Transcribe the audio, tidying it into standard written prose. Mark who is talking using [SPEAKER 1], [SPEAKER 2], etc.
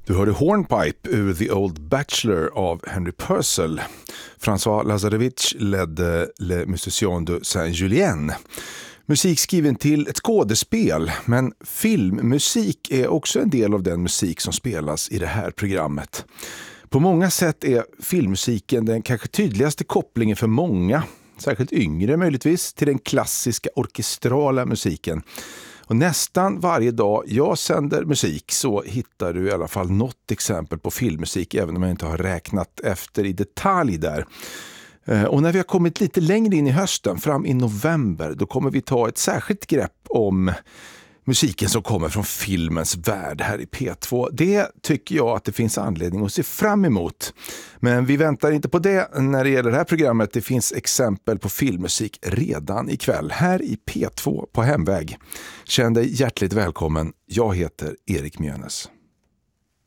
[SPEAKER 1] Du hörde Hornpipe ur The Old Bachelor av Henry Purcell. François Lazarevich ledde Le Musiciens de Saint-Julien. Musik skriven till ett skådespel, men filmmusik är också en del av den musik som spelas i det här programmet. På många sätt är filmmusiken den kanske tydligaste kopplingen för många, särskilt yngre möjligtvis, till den klassiska orkestrala musiken. Och nästan varje dag jag sänder musik så hittar du i alla fall något exempel på filmmusik, även om jag inte har räknat efter i detalj där. Och när vi har kommit lite längre in i hösten, fram i november, då kommer vi ta ett särskilt grepp om musiken som kommer från filmens värld här i P2. Det tycker jag att det finns anledning att se fram emot. Men vi väntar inte på det när det gäller det här programmet. Det finns exempel på filmmusik redan ikväll här i P2 på Hemväg. Känn dig hjärtligt välkommen. Jag heter Erik Mjönes.